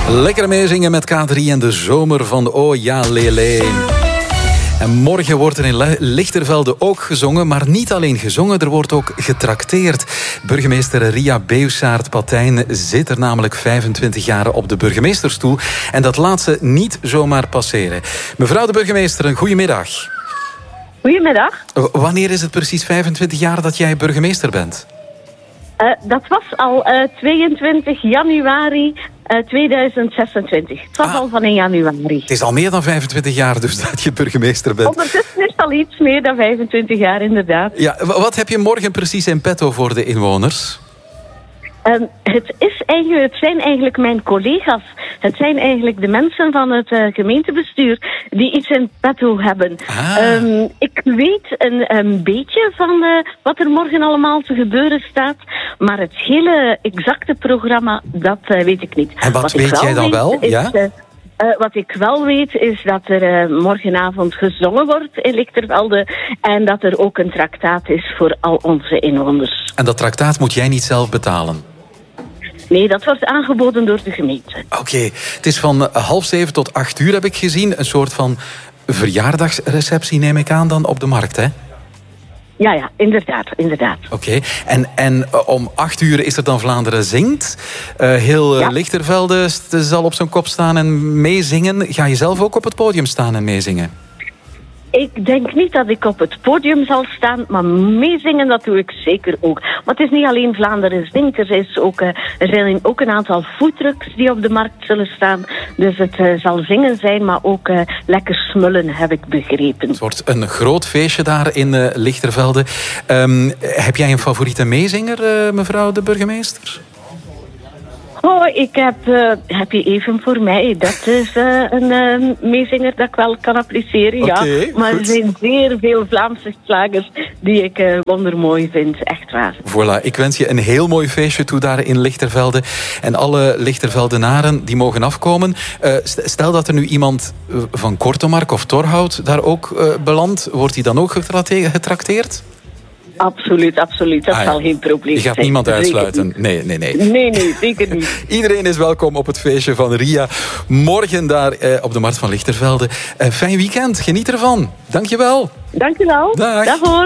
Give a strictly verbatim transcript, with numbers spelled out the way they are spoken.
Lekker meezingen met K drie en de zomer van Oh Ja Lele. En morgen wordt er in Lichtervelde ook gezongen, maar niet alleen gezongen, er wordt ook getrakteerd. Burgemeester Ria Beussaert-Patijn zit er namelijk vijfentwintig jaar op de burgemeesterstoel. En dat laat ze niet zomaar passeren. Mevrouw de burgemeester, een goedemiddag. Goedemiddag. Wanneer is het precies vijfentwintig jaar dat jij burgemeester bent? Uh, dat was al uh, tweeëntwintig januari uh, tweeduizend zesentwintig. Het was ah, al van in januari. Het is al meer dan vijfentwintig jaar dus dat je burgemeester bent. Ondertussen is het al iets meer dan vijfentwintig jaar, inderdaad. Ja, wat heb je morgen precies in petto voor de inwoners? Um, het, is eigenlijk, het zijn eigenlijk mijn collega's. Het zijn eigenlijk de mensen van het uh, gemeentebestuur die iets in petto hebben. Ah. Um, ik weet een, een beetje van uh, wat er morgen allemaal te gebeuren staat. Maar het hele exacte programma, dat uh, weet ik niet. En wat, wat weet jij dan weet, wel? Is, ja? uh, Uh, wat ik wel weet is dat er uh, morgenavond gezongen wordt in Lichtervelde en dat er ook een traktaat is voor al onze inwoners. En dat traktaat moet jij niet zelf betalen? Nee, dat wordt aangeboden door de gemeente. Oké, okay. Het is van half zeven tot acht uur heb ik gezien. Een soort van verjaardagsreceptie neem ik aan dan op de markt, hè? Ja, ja, inderdaad, inderdaad. Oké, okay. en, en uh, om acht uur is er dan Vlaanderen Zingt. Uh, heel uh, ja. Lichtervelde zal op zijn kop staan en meezingen. Ga je zelf ook op het podium staan en meezingen? Ik denk niet dat ik op het podium zal staan, maar meezingen, dat doe ik zeker ook. Maar het is niet alleen Vlaanderen Zingt, er, is ook, uh, er zijn ook een aantal foodtrucks die op de markt zullen staan. Dus het uh, zal zingen zijn, maar ook uh, lekker smullen, heb ik begrepen. Het wordt een groot feestje daar in uh, Lichtervelde. Um, heb jij een favoriete meezinger, uh, mevrouw de burgemeester? Oh, ik heb, uh, heb je even voor mij. Dat is uh, een uh, meezinger dat ik wel kan appreciëren, okay, ja. Maar goed. Er zijn zeer veel Vlaamse slagers die ik uh, wondermooi vind, echt waar. Voilà, ik wens je een heel mooi feestje toe daar in Lichtervelde. En alle Lichterveldenaren die mogen afkomen. Uh, stel dat er nu iemand van Kortemark of Torhout daar ook uh, belandt, wordt die dan ook getrakteerd? Absoluut, absoluut. Dat ah, ja. zal geen probleem zijn. Je gaat zijn. niemand uitsluiten. Nee, nee, nee. Nee, nee, zeker niet. Iedereen is welkom op het feestje van Ria. Morgen daar eh, op de Markt van Lichtervelde. Uh, fijn weekend. Geniet ervan. Dank je wel. Dank je wel. Dag. Dag hoor.